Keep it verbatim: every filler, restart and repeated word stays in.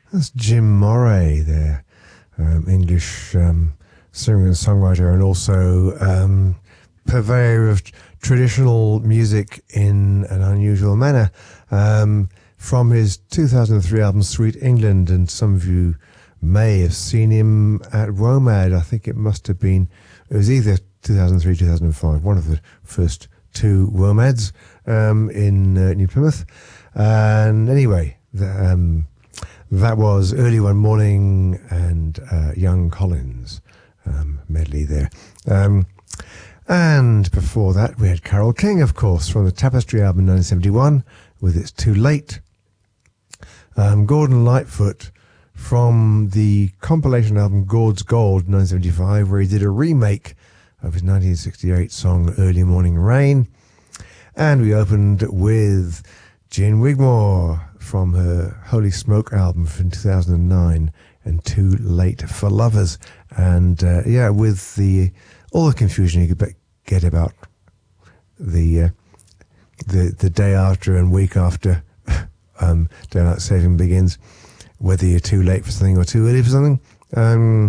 That's Jim Moray there, um, English um, singer and songwriter, and also um, purveyor of traditional music in an unusual manner. Um, from his two thousand three album Sweet England, and some of you may have seen him at WOMAD. I think it must have been, it was either two thousand three, two thousand five, one of the first two WOMADs um, in uh, New Plymouth. And anyway, the, um, that was Early One Morning and uh, Young Collins um, medley there. Um, and before that, we had Carole King, of course, from the Tapestry album nineteen seventy-one with It's Too Late. Um, Gordon Lightfoot from the compilation album Gord's Gold nineteen seventy-five, where he did a remake of his nineteen sixty-eight song Early Morning Rain. And we opened with Jean Wigmore from her Holy Smoke album from two thousand nine and Too Late for Lovers. And uh, yeah, with the all the confusion you could get about the uh, the the day after and week after um, Daylight Saving begins, whether you're too late for something or too early for something. Um,